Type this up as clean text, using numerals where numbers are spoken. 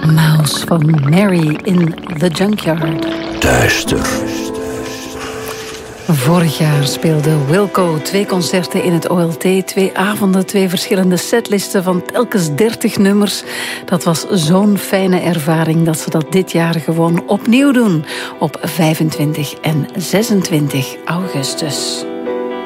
Mouse van Mary in the Junkyard. Duister. Vorig jaar speelde Wilco 2 concerten in het OLT, 2 avonden, 2 verschillende setlisten van telkens 30 nummers. Dat was zo'n fijne ervaring dat ze dat dit jaar gewoon opnieuw doen op 25 en 26 augustus.